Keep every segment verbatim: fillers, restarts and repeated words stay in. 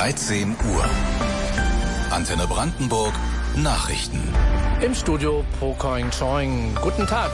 dreizehn Uhr. Antenne Brandenburg Nachrichten. Im Studio Po Koing Choing. Guten Tag.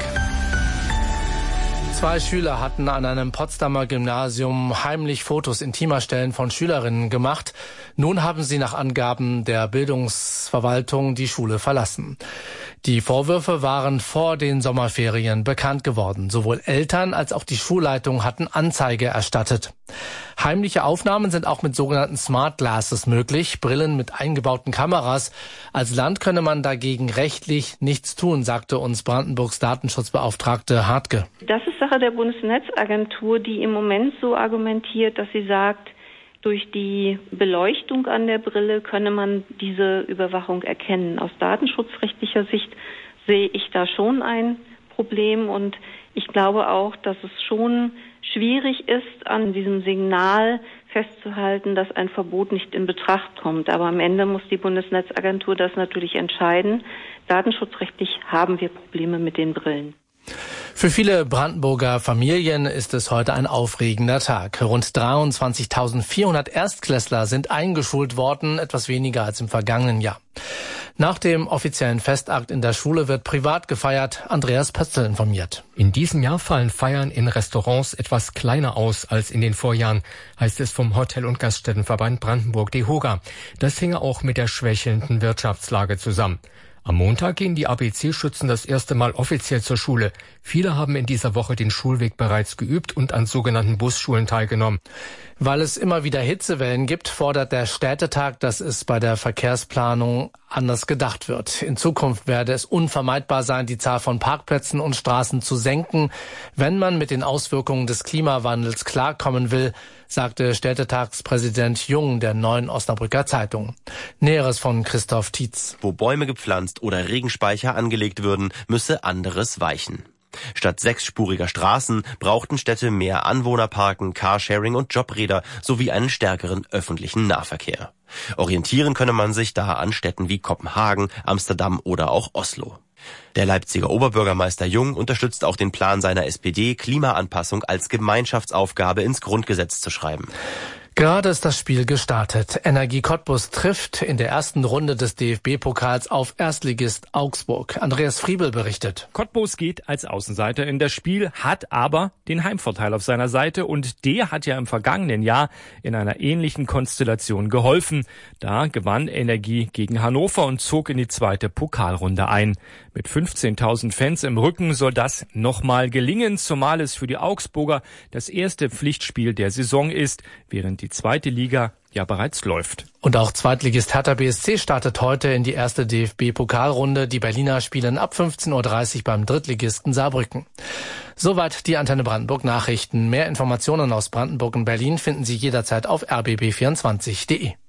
Zwei Schüler hatten an einem Potsdamer Gymnasium heimlich Fotos intimer Stellen von Schülerinnen gemacht. Nun haben sie nach Angaben der Bildungsverwaltung die Schule verlassen. Die Vorwürfe waren vor den Sommerferien bekannt geworden. Sowohl Eltern als auch die Schulleitung hatten Anzeige erstattet. Heimliche Aufnahmen sind auch mit sogenannten Smart Glasses möglich, Brillen mit eingebauten Kameras. Als Land könne man dagegen rechtlich nichts tun, sagte uns Brandenburgs Datenschutzbeauftragte Hartke. Das ist Sache der Bundesnetzagentur, die im Moment so argumentiert, dass sie sagt, durch die Beleuchtung an der Brille könne man diese Überwachung erkennen. Aus datenschutzrechtlicher Sicht sehe ich da schon ein Problem und ich glaube auch, dass es schon schwierig ist, an diesem Signal festzuhalten, dass ein Verbot nicht in Betracht kommt. Aber am Ende muss die Bundesnetzagentur das natürlich entscheiden. Datenschutzrechtlich haben wir Probleme mit den Brillen. Für viele Brandenburger Familien ist es heute ein aufregender Tag. Rund dreiundzwanzigtausendvierhundert Erstklässler sind eingeschult worden, etwas weniger als im vergangenen Jahr. Nach dem offiziellen Festakt in der Schule wird privat gefeiert. Andreas Pötzl informiert. In diesem Jahr fallen Feiern in Restaurants etwas kleiner aus als in den Vorjahren, heißt es vom Hotel- und Gaststättenverband Brandenburg DEHOGA. Das hänge auch mit der schwächelnden Wirtschaftslage zusammen. Am Montag gehen die A B C-Schützen das erste Mal offiziell zur Schule. Viele haben in dieser Woche den Schulweg bereits geübt und an sogenannten Busschulen teilgenommen. Weil es immer wieder Hitzewellen gibt, fordert der Städtetag, dass es bei der Verkehrsplanung anders gedacht wird. In Zukunft werde es unvermeidbar sein, die Zahl von Parkplätzen und Straßen zu senken, wenn man mit den Auswirkungen des Klimawandels klarkommen will, sagte Städtetagspräsident Jung der Neuen Osnabrücker Zeitung. Näheres von Christoph Tietz. Wo Bäume gepflanzt oder Regenspeicher angelegt würden, müsse anderes weichen. Statt sechsspuriger Straßen brauchten Städte mehr Anwohnerparken, Carsharing und Jobräder sowie einen stärkeren öffentlichen Nahverkehr. Orientieren könne man sich da an Städten wie Kopenhagen, Amsterdam oder auch Oslo. Der Leipziger Oberbürgermeister Jung unterstützt auch den Plan seiner S P D, Klimaanpassung als Gemeinschaftsaufgabe ins Grundgesetz zu schreiben. Gerade ist das Spiel gestartet. Energie Cottbus trifft in der ersten Runde des D F B-Pokals auf Erstligist Augsburg. Andreas Friebel berichtet. Cottbus geht als Außenseiter in das Spiel, hat aber den Heimvorteil auf seiner Seite und der hat ja im vergangenen Jahr in einer ähnlichen Konstellation geholfen. Da gewann Energie gegen Hannover und zog in die zweite Pokalrunde ein. Mit fünfzehntausend Fans im Rücken soll das nochmal gelingen, zumal es für die Augsburger das erste Pflichtspiel der Saison ist, während die zweite Liga ja bereits läuft. Und auch Zweitligist Hertha B S C startet heute in die erste D F B-Pokalrunde. Die Berliner spielen ab fünfzehn Uhr dreißig beim Drittligisten Saarbrücken. Soweit die Antenne Brandenburg Nachrichten. Mehr Informationen aus Brandenburg und Berlin finden Sie jederzeit auf r b b vierundzwanzig punkt de.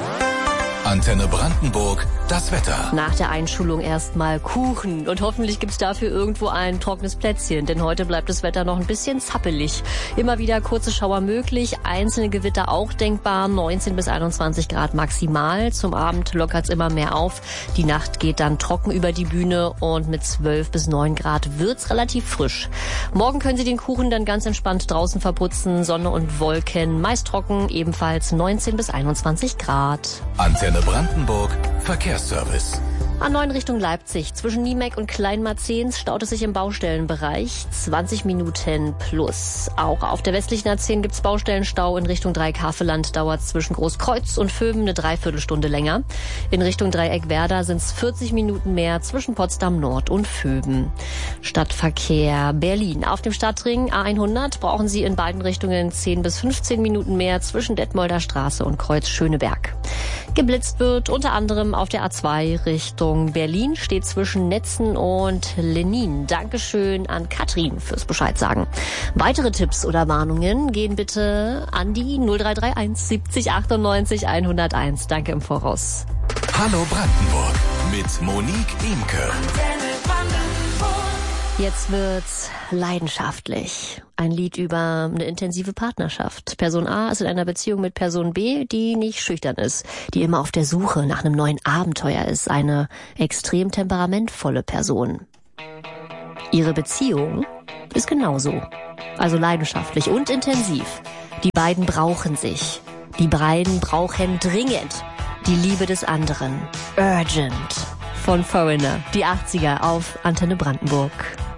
Antenne Brandenburg, das Wetter. Nach der Einschulung erstmal Kuchen. Und hoffentlich gibt's dafür irgendwo ein trockenes Plätzchen. Denn heute bleibt das Wetter noch ein bisschen zappelig. Immer wieder kurze Schauer möglich, einzelne Gewitter auch denkbar. neunzehn bis einundzwanzig Grad maximal. Zum Abend lockert's immer mehr auf. Die Nacht geht dann trocken über die Bühne. Und mit zwölf bis neun Grad wird's relativ frisch. Morgen können Sie den Kuchen dann ganz entspannt draußen verputzen. Sonne und Wolken, meist trocken, ebenfalls neunzehn bis einundzwanzig Grad. Antenne Brandenburg Verkehrsservice. A neun Richtung Leipzig. Zwischen Niemeck und Kleinmarzens staut es sich im Baustellenbereich. zwanzig Minuten plus. Auch auf der westlichen A zehn gibt's Baustellenstau. In Richtung Dreieck-Havelland dauert zwischen Großkreuz und Vöben eine Dreiviertelstunde länger. In Richtung Dreieck-Werder sind's vierzig Minuten mehr zwischen Potsdam Nord und Vöben. Stadtverkehr Berlin. Auf dem Stadtring A hundert brauchen Sie in beiden Richtungen zehn bis fünfzehn Minuten mehr zwischen Detmolder Straße und Kreuz Schöneberg. Geblitzt wird unter anderem auf der A zwei Richtung Berlin, steht zwischen Netzen und Lenin. Dankeschön an Katrin fürs Bescheid sagen. Weitere Tipps oder Warnungen gehen bitte an die null drei drei eins siebzig achtundneunzig hunderteins. Danke im Voraus. Hallo Brandenburg mit Monique Imke. Jetzt wird's leidenschaftlich. Ein Lied über eine intensive Partnerschaft. Person A ist in einer Beziehung mit Person B, die nicht schüchtern ist, die immer auf der Suche nach einem neuen Abenteuer ist. Eine extrem temperamentvolle Person. Ihre Beziehung ist genauso. Also leidenschaftlich und intensiv. Die beiden brauchen sich. Die beiden brauchen dringend die Liebe des anderen. Urgent. Von Foreigner. Die achtziger auf Antenne Brandenburg.